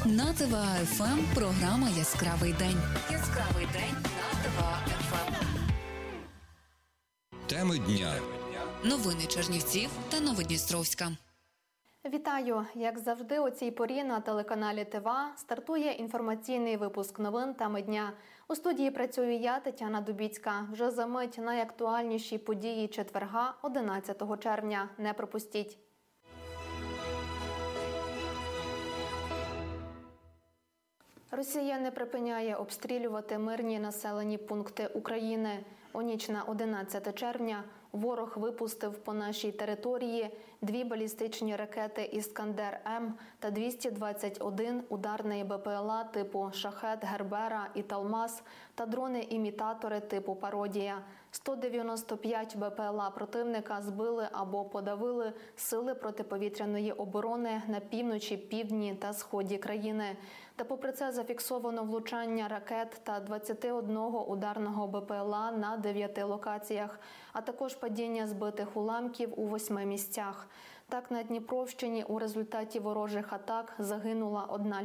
На ТВА-ФМ програма «Яскравий день». Яскравий день на ТВА-ФМ. Теми дня. Новини Чернівців та Новодністровська. Вітаю! Як завжди, у цій порі на телеканалі ТВА стартує інформаційний випуск новин «Теми дня». У студії працюю я, Тетяна Дубіцька. Вже за мить найактуальніші події четверга, 11 червня. Не пропустіть! Росія не припиняє обстрілювати мирні населені пункти України. У ніч на 11 червня ворог випустив по нашій території 2 балістичні ракети «Іскандер-М» та 221 ударний БПЛА типу «Шахед», «Гербера» і «Талмас» та дрони-імітатори типу «Пародія». 195 БПЛА противника збили або подавили сили протиповітряної оборони на півночі, півдні та сході країни. Та попри це зафіксовано влучання ракет та 21 ударного БПЛА на 9 локаціях, а також падіння збитих уламків у 8 місцях. Так, на Дніпровщині у результаті ворожих атак загинула 1